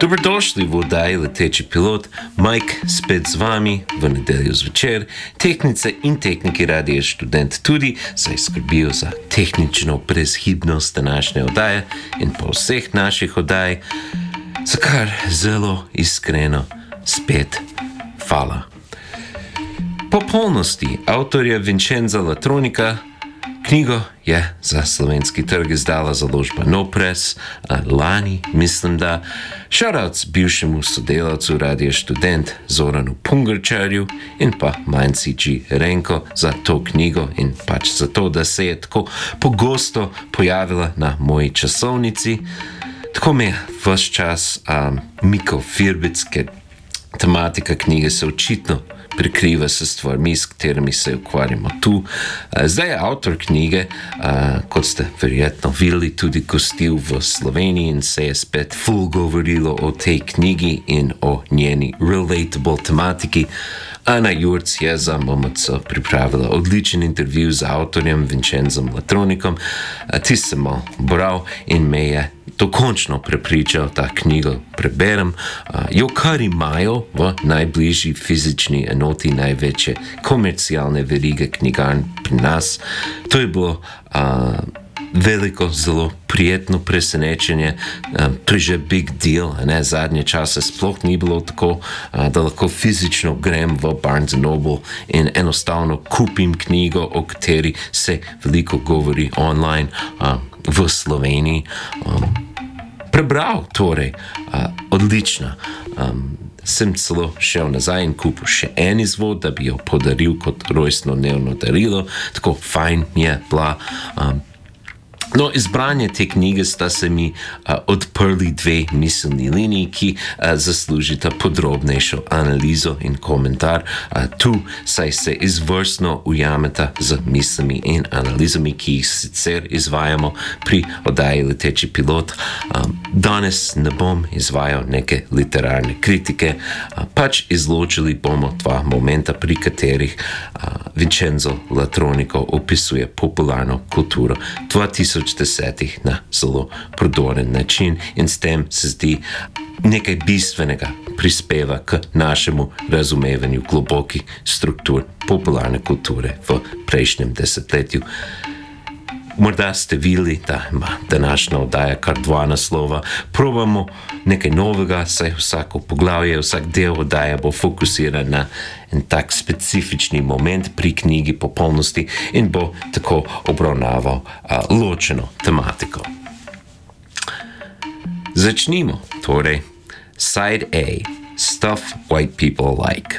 Dobrodošli v oddaji Leteči pilot, Mike spet z vami v nedeljo zvečer. Tehnice in tehniki Radia Študent tudi saj skrbijo za tehnično brezhibnost današnje oddaje in po vseh naših oddaj, za kar zelo iskreno spet hvala. Po polnosti avtorja Vincenza Latronika knjigo je za slovenski trg izdala založba No Press lani, mislim da. Shoutouts bivšemu sodelavcu Radia Študent Zoranu Pungarčarju in pa Manci G. Renko za to knjigo in pač za to, da se je tako pogosto pojavila na moji časovnici. Tako me je ves čas Miko Firbic, ker tematika knjige se očitno prekriva se stvarmi, s katerimi se ukvarjamo tu. Zdaj je avtor knjige, kot ste verjetno videli, tudi gostil v Sloveniji in se je spet full govorilo o tej knjigi in o njeni relatable tematiki. Ana Jurc je za MMC pripravila odličen intervju z avtorjem Vincenzom Latronikom. Ti sem malo bral in me je dokončno prepričal, da knjigo preberem. Jo kar imajo v najbližji fizični enoti največje komercialne verige knjigarn pri nas. To je bilo veliko, zelo prijetno presenečenje, to je že big deal, ne? Zadnje čase sploh ni bilo tako, da lahko fizično grem v Barnes & Noble in enostavno kupim knjigo, o kateri se veliko govori online v Sloveniji. Prebral torej, odlična. Sem celo šel nazaj in kupil še en izvod, da bi jo podaril kot rojstnodnevno darilo, tako fajn je bila. No, izbranje te knjige sta se mi odprli dve miselni liniji, ki zaslužita podrobnejšo analizo in komentar. Tu saj se izvrstno ujameta z mislimi in analizami, ki jih sicer izvajamo pri oddaji Leteči pilot. Danes ne bom izvajal neke literarne kritike, pač izločili bomo dva momenta, pri katerih Vincenzo Latronico opisuje popularno kulturo 2010 na zelo prodoren način in s tem se zdi nekaj bistvenega prispeva k našemu razumevanju globokih struktur popularne kulture v prejšnjem desetletju. Morda ste videli, da ima današnja oddaja kar dva naslova. Probamo nekaj novega, saj vsako poglavje, vsak del oddaje bo fokusiran na en tak specifični moment pri knjigi popolnosti in bo tako obravnaval ločeno tematiko. Začnimo, torej, Side A, Stuff White People Like.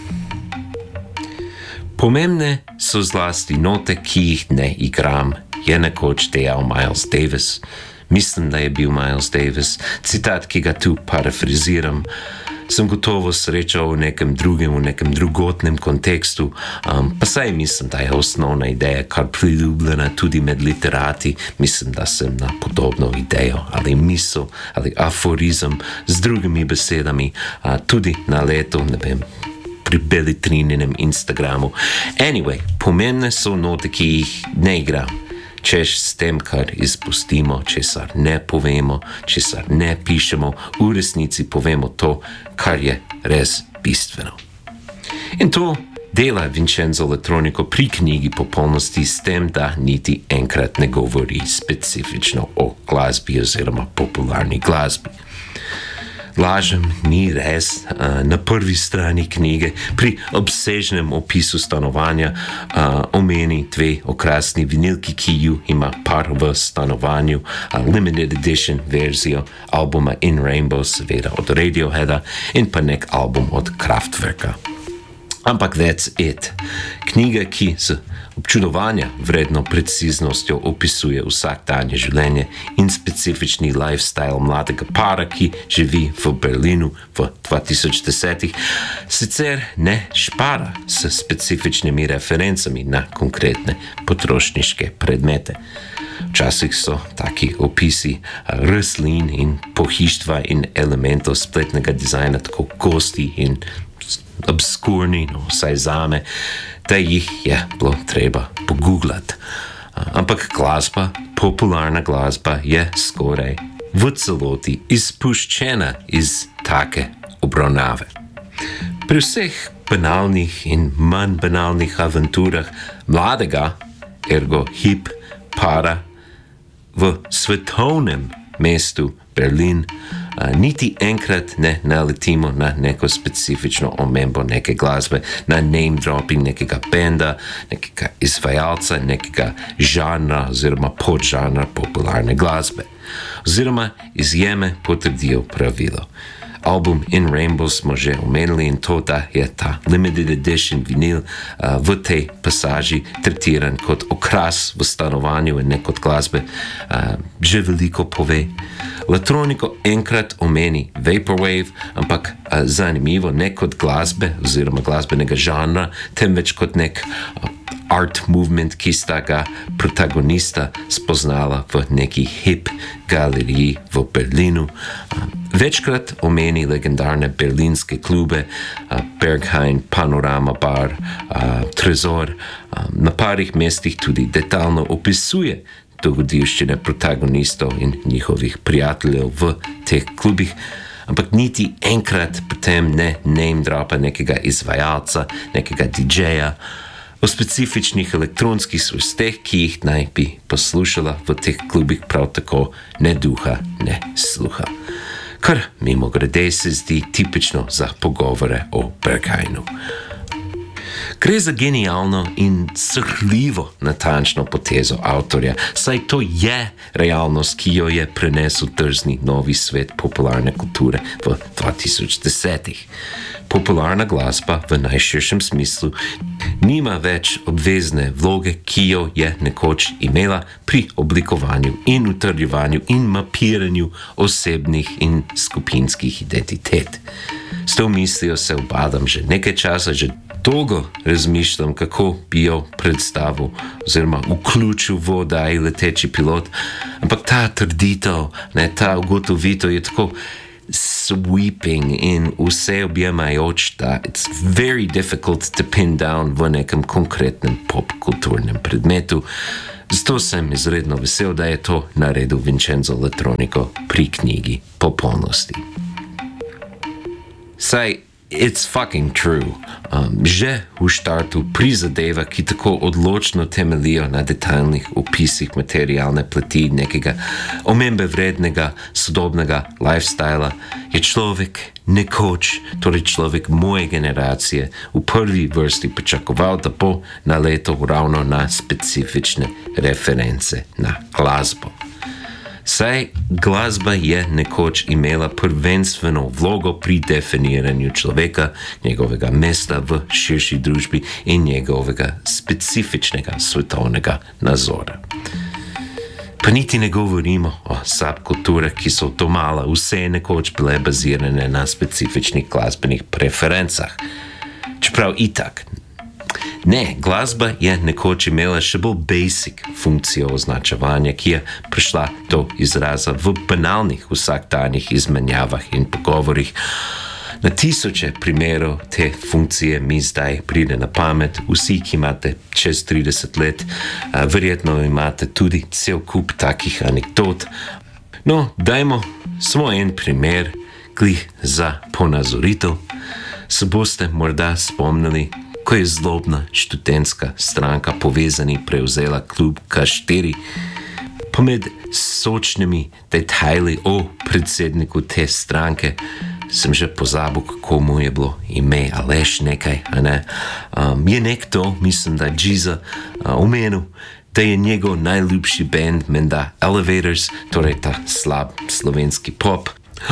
Pomembne so zlasti note, ki jih ne igram, je nekoč dejal Miles Davis. Mislim, da je bil Miles Davis. Citat, ki ga tu parafraziram, sem gotovo srečal v nekem drugem, v nekem drugotnem kontekstu, pa saj mislim, da je osnovna ideja kar priljubljena tudi med literati. Mislim, da sem na podobno idejo ali misel ali aforizem z drugimi besedami tudi na letu, ne vem, pri Belitrininem Instagramu. Anyway, pomembne so note, ki jih ne igram. Češ s tem, kar izpustimo, česar ne povemo, česar ne pišemo, v resnici povemo to, kar je res bistveno. In to dela Vincenzo Latronico pri knjigi popolnosti s tem, da niti enkrat ne govori specifično o glasbi oziroma popularni glasbi. Lažem, ni res. Na prvi strani knjige pri obsežnem opisu stanovanja omeni dve okrasni vinilki, ki ju ima par v stanovanju, limited edition verzijo albuma In Rainbows, seveda od Radioheada, in pa nek album od Kraftwerka. Ampak that's it. Knjiga, ki z občudovanja vredno preciznostjo opisuje vsakdanje življenje in specifični lifestyle mladega para, ki živi v Berlinu v 2010-ih, sicer ne špara s specifičnimi referencami na konkretne potrošniške predmete. Včasih so taki opisi rastlin in pohištva in elementov spletnega dizajna tako gosti in obskurni, no, vsaj zame, da jih je bilo treba pogooglati. Ampak glasba, popularna glasba je skoraj v celoti izpuščena iz take obravnave. Pri vseh banalnih in manj banalnih avanturah mladega, ergo hip para v svetovnem mestu Berlin, niti enkrat ne naletimo na neko specifično omembo neke glasbe, na name dropping nekega benda, nekega izvajalca, nekega žanra oziroma podžanra popularne glasbe. Oziroma izjeme potrdijo pravilo. Album In Rainbows smo že omenili in to, da je ta limited edition vinil v tej pasaži tretiran kot okras v stanovanju in ne kot glasbe, že veliko pove. Elektroniko enkrat omeni Vaporwave, ampak zanimivo ne kot glasbe oziroma glasbenega žanra, temveč kot nek art movement, ki sta ga protagonista spoznala v neki hip galeriji v Berlinu. Večkrat omeni legendarne berlinske klube, Berghain, Panorama Bar, Trezor, na parih mestih tudi detaljno opisuje dogodivščine protagonistov in njihovih prijateljev v teh klubih, ampak niti enkrat potem ne name dropa nekega izvajalca, nekega DJ-ja, o specifičnih elektronskih vrsteh, ki jih naj bi poslušala v teh klubih, prav tako ne duha, ne sluha. Kar mimogrede se zdi tipično za pogovore o Berghainu. Gre za genialno in srhljivo natančno potezo avtorja, saj to je realnost, ki jo je prenesel drzni novi svet popularne kulture v 2010-ih. Popularna glasba v najširšem smislu nima več obvezne vloge, ki jo je nekoč imela pri oblikovanju in utrjevanju in mapiranju osebnih in skupinskih identitet. S to mislijo se ubadam že nekaj časa, že dolgo razmišljam, kako bi jo predstavil oziroma vključil v oddaji Leteči pilot, ampak ta trditev, ta ugotovitev je tako sweeping in vseobjemajoč, da it's very difficult to pin down v nekem konkretnem popkulturnem predmetu. Zato sem izredno vesel, da je to naredil Vincenzo Elettronico pri knjigi Popolnosti. Saj, it's fucking true. Že v štartu prizadeva, ki tako odločno temeljijo na detaljnih opisih materialne plati nekega omembe vrednega sodobnega lifestyla, je človek nekoč, torej človek moje generacije, v prvi vrsti pričakoval, da bo naletel ravno na specifične reference na glasbo. Saj glasba je nekoč imela prvenstveno vlogo pri definiranju človeka, njegovega mesta v širši družbi in njegovega specifičnega svetovnega nazora. Pa niti ne govorimo o subkulturah, ki so domala vse nekoč bile bazirane na specifičnih glasbenih preferencah. Čeprav itak. Ne, glasba je nekoč imela še bolj basic funkcijo označevanja, ki je prišla do izraza v banalnih vsakdanjih izmenjavah in pogovorih. Na tisoče primerov te funkcije mi zdaj pride na pamet. Vsi, ki imate čez 30 let, verjetno imate tudi cel kup takih anekdot. No, dajmo samo en primer, glih za ponazoritev. Se boste morda spomnili, ko je zlobna študentska stranka Povezani prevzela klub K4, pa med sočnimi detajli o predsedniku te stranke sem že pozabil, kako mu je bilo ime, Aleš nekaj, je nekdo, mislim, da Giza, omenil, da je njegov najljubši band menda Elevators, torej ta slab slovenski pop.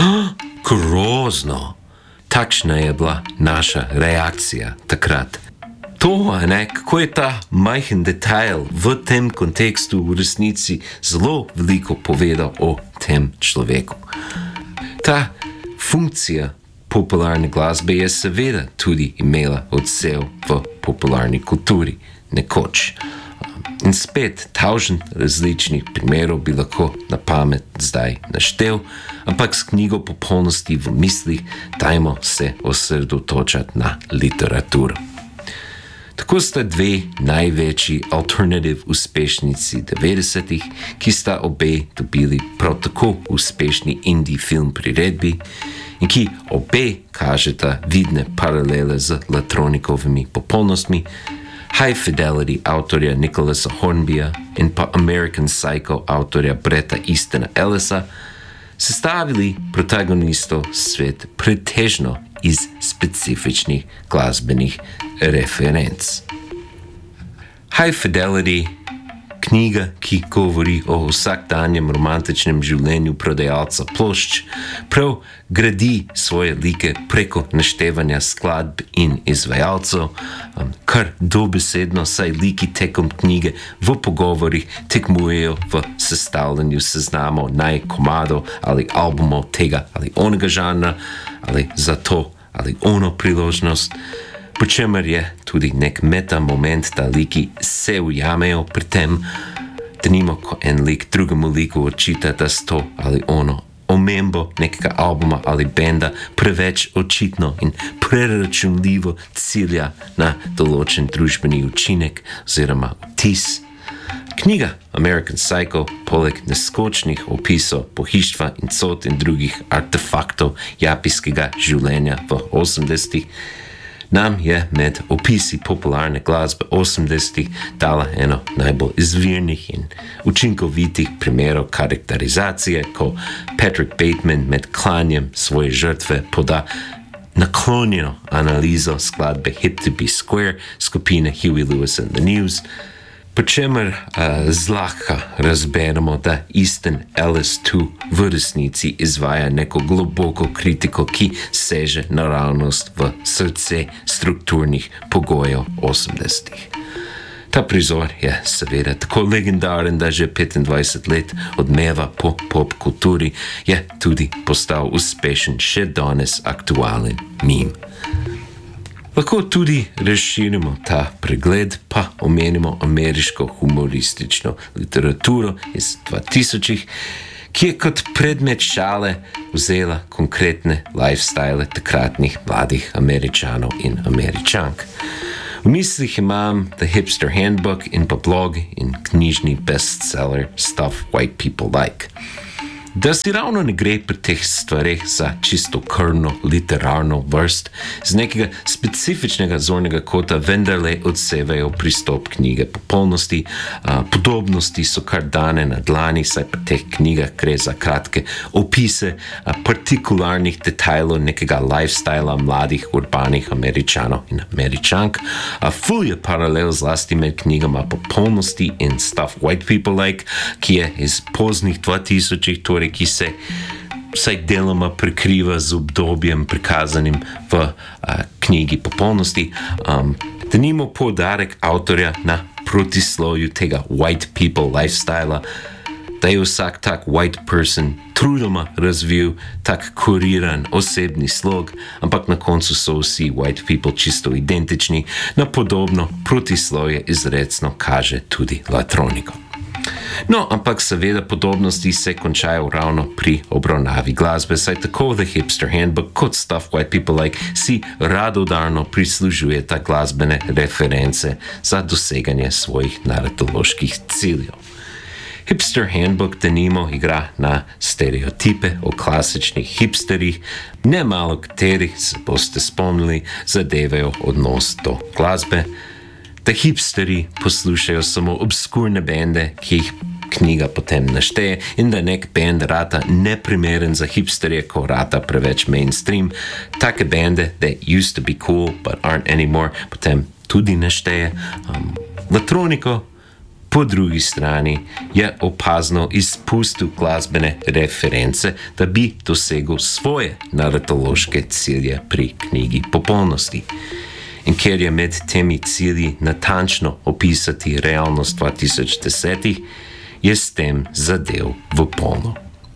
Grozno! Takšna je bila naša reakcija takrat. To, kako je ta majhen detajl v tem kontekstu v resnici zelo veliko povedal o tem človeku. Ta funkcija popularne glasbe je seveda tudi imela odsev v popularni kulturi nekoč. In spet tavžen različnih primerov bi lahko na pamet zdaj naštel, ampak s knjigo Popolnosti v mislih dajmo se osredotočati na literaturo. Tako sta dve največji alternative uspešnici 90-ih, ki sta obe dobili prav tako uspešni indie film priredbi in ki obe kažeta vidne paralele z Latronikovimi popolnostmi, High Fidelity avtorja Nicholasa Hornbya in pa American Psycho avtorja Bretta Eastona Ellisa sestavili protagonistov svet pretežno iz specifičnih glasbenih referenc. High Fidelity, knjiga, ki govori o vsakdanjem romantičnem življenju prodajalca plošč, prav gradi svoje like preko naštevanja skladb in izvajalcev, kar dobesedno saj liki tekom knjige v pogovorih tekmujejo v sestavljanju seznamov najkomadov ali albumov tega ali onega žanra ali za to ali ono priložnost, po čemer je tudi nek meta moment, da liki se ujamejo pri tem, da nimo, ko en lik drugemu liku očita, da sto ali ono omembo nekega albuma ali benda preveč očitno in preračunljivo cilja na določen družbeni učinek oziroma vtis. Knjiga American Psycho, poleg neskočnih opisov pohištva in cot in drugih artefaktov japijskega življenja v 80-ih, nam je med opisi popularne glasbe 80-ih dala eno najbolj izvirnih in učinkovitih primerov karakterizacije, ko Patrick Bateman med klanjem svoje žrtve poda naklonjeno analizo skladbe Hip to be Square skupine Huey Lewis and the News, po čemer zlahka razberemo, da Easton Ellis tu v resnici izvaja neko globoko kritiko, ki seže naravnost v srce strukturnih pogojev 80-ih. Ta prizor je seveda tako legendaren, da že 25 let odmeva po pop kulturi, je tudi postal uspešen še danes aktualen meme. Lahko tudi razširimo ta pregled, pa omenimo ameriško humoristično literaturo iz 2000-ih, ki je kot predmet šale vzela konkretne lifestyle takratnih mladih Američanov in Američank. V mislih imam The Hipster Handbook in pa blog in knjižni bestseller Stuff White People Like. Da si ravno ne gre pri teh stvareh za čisto krvno literarno vrst, z nekega specifičnega zornega kota vendarle odsevajo pristop knjige popolnosti, podobnosti so kar dane na dlani, saj pri teh knjigah gre za kratke opise partikularnih detajlov nekega lifestyla mladih urbanih Američanov in Američank. Ful je paralel zlasti med knjigama popolnosti in Stuff White People Like, ki je iz poznih 2000-ih, ki se vsaj deloma prekriva z obdobjem prikazanim v knjigi popolnosti. Denimo poudarek avtorja na protislovju tega white people lifestyla, da je vsak tak white person trudoma razvil tak kuriran osebni slog, ampak na koncu so vsi white people čisto identični, na podobno protislovje izrecno kaže tudi Latronikov. No, ampak seveda podobnosti se končajo ravno pri obravnavi glasbe, saj tako The Hipster Handbook kot Stuff White People Like si radodarno prislužujeta glasbene reference za doseganje svojih naratoloških ciljev. Hipster Handbook denimo igra na stereotipe o klasičnih hipsterih, nemalo katerih, se boste spomnili, zadevajo odnos do glasbe, da hipsteri poslušajo samo obskurne bende, ki jih knjiga potem našteje, in da nek band rata neprimeren za hipsterje, ko rata preveč mainstream. Take bende, that used to be cool, but aren't anymore, potem tudi našteje. Latroniko, po drugi strani, je opazno izpustil glasbene reference, da bi dosegel svoje naratološke cilje pri knjigi popolnosti. In ker je med temi cilji natančno opisati realnost 2010-ih, je s tem zadev v polno.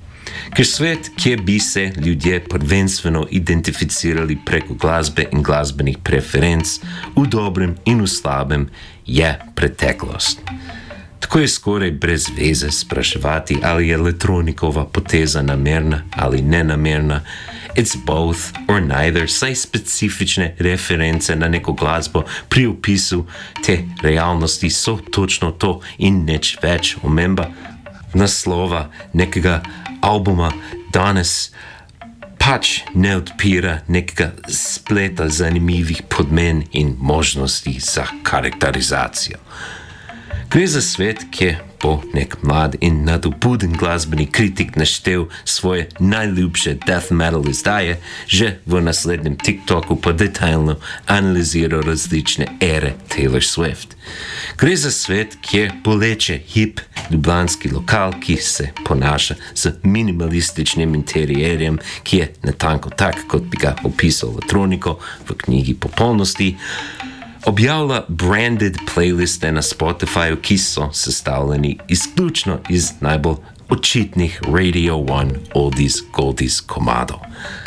Ker svet, kjer bi se ljudje prvenstveno identificirali preko glasbe in glasbenih preferenc, v dobrem in v slabem, je preteklost. Tako je skoraj brez veze spraševati, ali je elektronikova poteza namerna ali nenamerna. It's both or neither, saj specifične reference na neko glasbo pri opisu te realnosti so točno to in nič več. Omemba naslova nekega albuma danes pač ne odpira nekega spleta zanimivih podmen in možnosti za karakterizacijo. Gre za svet, kjer bo nek mlad in nadobuden glasbeni kritik naštel svoje najljubše death metal izdaje, že v naslednjem TikToku pa detaljno analiziral različne ere Taylor Swift. Gre za svet, kjer boleče hip ljubljanski lokal, ki se ponaša z minimalističnim interierjem, ki je natanko tak, kot bi ga opisal elektroniko v knjigi Popolnosti, objavlja branded playliste na Spotifyju, ki so sestavljeni izključno iz najbolj očitnih Radio 1 oldies goldies komadov.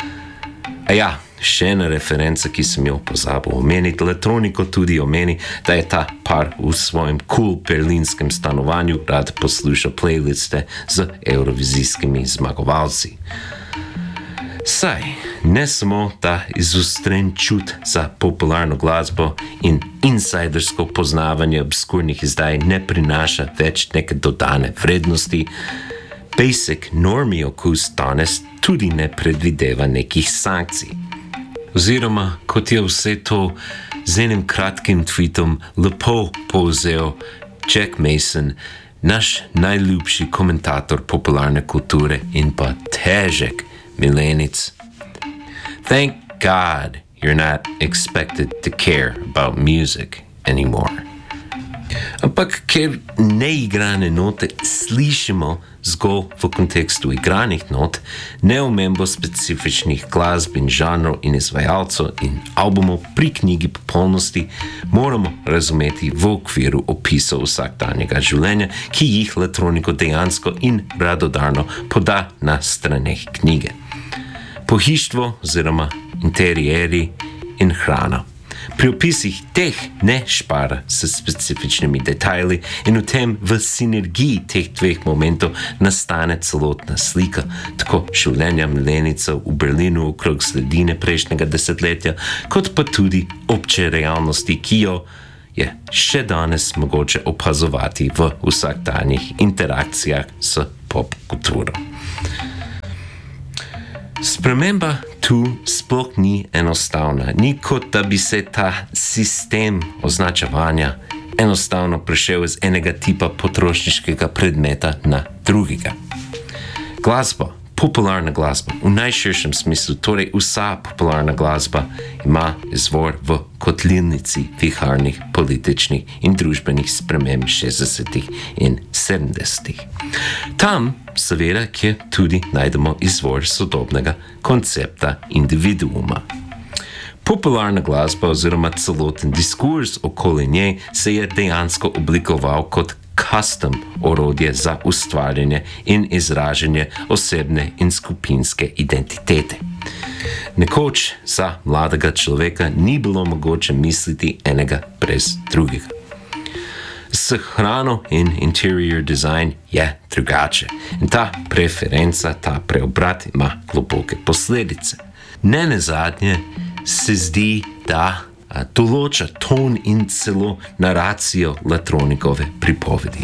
A ja, še ena referenca, ki sem jo pozabil omeniti, elektroniko tudi omeni, da je ta par v svojem cool berlinskem stanovanju rad posluša playliste z eurovizijskimi zmagovalci. Saj, ne samo ta izostren čut za popularno glasbo in insidersko poznavanje obskurnih izdaj ne prinaša več neke dodane vrednosti, basic normi okus danes tudi ne predvideva nekih sankcij. Oziroma, kot je vse to z enim kratkim tweetom lepo povzel Jack Mason, naš najljubši komentator popularne kulture in pa težek milenic. Thank God you're not expected to care about music anymore. Ampak ker neigrane note slišimo zgolj v kontekstu igranih not, neomembo specifičnih glasb in žanrov in izvajalcev in albumov pri knjigi Popolnosti moramo razumeti v okviru opisov vsakdanjega življenja, ki jih elektroniko dejansko in radodarno poda na straneh knjige. Pohištvo oziroma interieri in hrana. Pri opisih teh ne špara s specifičnimi detajli in v tem v sinergiji teh dveh momentov nastane celotna slika, tako življenja milenicev v Berlinu okrog sredine prejšnjega desetletja, kot pa tudi obče realnosti, ki jo je še danes mogoče opazovati v vsakdanjih interakcijah s popkulturo. Sprememba tu sploh ni enostavna, ni kot da bi se ta sistem označevanja enostavno prešel iz enega tipa potrošniškega predmeta na drugega. Glasba, popularna glasba, v najširšem smislu, torej vsa popularna glasba ima izvor v kotlilnici viharnih političnih in družbenih sprememb 60. in 70. Tam, seveda, kjer tudi najdemo izvor sodobnega koncepta individuuma. Popularna glasba oziroma celoten diskurs okoli nje se je dejansko oblikoval kot custom orodje za ustvarjanje in izražanje osebne in skupinske identitete. Nekoč za mladega človeka ni bilo mogoče misliti enega brez drugega. S hrano in interior design je drugače in ta preferenca, ta preobrat ima globoke posledice. Ne nazadnje se zdi, da določa ton in celo naracijo elektronikove pripovedi.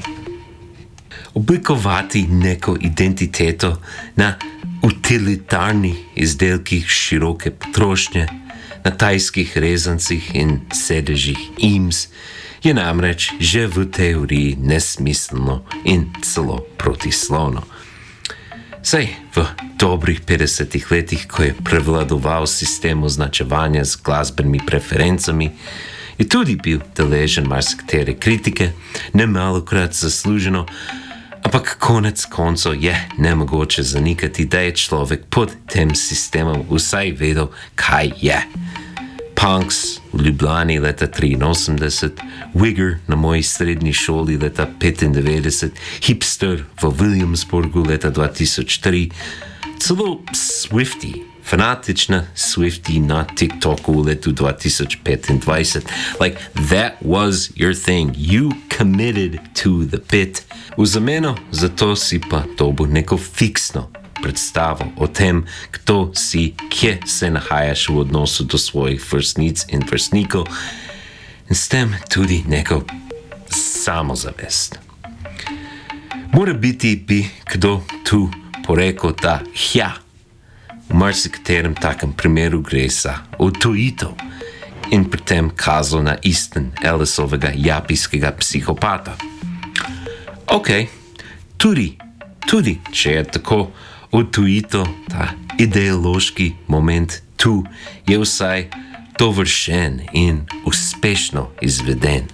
Oblikovati neko identiteto na utilitarnih izdelkih široke potrošnje, na tajskih rezancih in sedežih IMSS je namreč že v teoriji nesmiselno in celo protislovno. Saj v dobrih 50 letih, ko je prevladoval sistem označevanja z glasbenimi preferencami, je tudi bil deležen marsikatere kritike, nemalokrat zasluženo, ampak konec koncev je nemogoče zanikati, da je človek pod tem sistemom vsaj vedel, kaj je. Punks v Ljubljani leta 83, Wigger na moji srednji šoli leta 95, Hipster v Williamsburgu leta 2003, celo Swiftie fanatična Swiftie na TikToku v letu 2025. Like, that was your thing. You committed to the bit. V zameno za to si pa dobil neko fiksno predstavo o tem, kdo si, kje se nahajaš v odnosu do svojih vrstnic in vrstnikov, in s tem tudi neko samozavest. Mora biti bi kdo tu porekel, da v marsikaterem takem primeru gre za odtujitev in pri tem kazal na Easton Ellisovega japijskega psihopata. Ok, tudi, če je tako, odtujitev, ta ideološki moment tu je vsaj dovršen in uspešno izveden.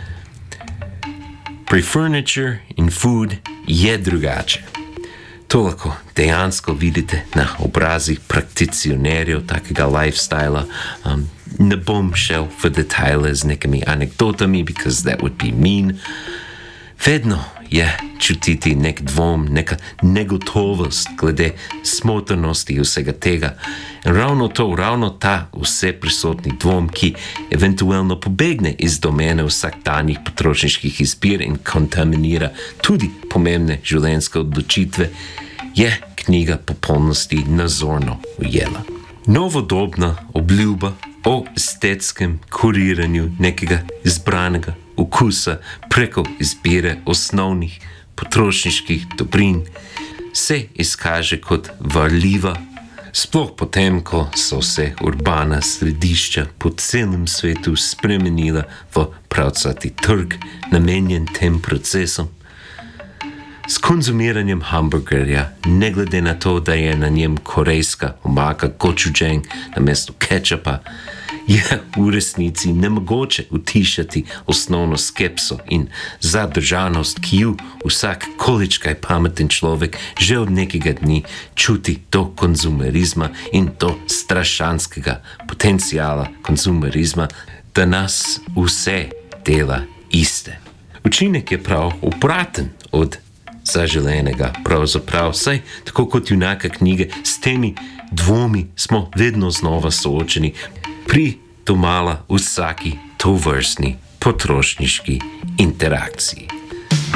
Pri furniture in food je drugače. To lahko dejansko vidite na obrazih prakticionerjev takega lifestyla. Ne bom šel v detajle z nekimi anekdotami, because that would be mean. Vedno je čutiti nek dvom, neka negotovost glede smotrnosti vsega tega. In ravno ta vseprisotni dvom, ki eventualno pobegne iz domene vsakdanjih potrošniških izbir in kontaminira tudi pomembne življenjske odločitve, je knjiga popolnosti nazorno ujela. Novodobna obljuba o estetskem kuriranju nekega izbranega okusa preko izbire osnovnih potrošniških dobrin se izkaže kot varljiva, sploh potem, ko so se urbana središča po celem svetu spremenila v pravcati trg, namenjen tem procesom. S konzumiranjem hamburgerja, ne glede na to, da je na njem korejska omaka gochujang namesto kečapa, je v resnici nemogoče utišati osnovno skepso in zadržanost, ki ju vsak količkaj pameten človek že od nekega dni čuti do konzumerizma in do strašanskega potencijala konzumerizma, da nas vse dela iste. Učinek je prav obraten od zaželenega, pravzaprav, saj tako kot junaka knjige, s temi dvomi smo vedno znova soočeni pri domala vsaki tovrstni potrošniški interakciji.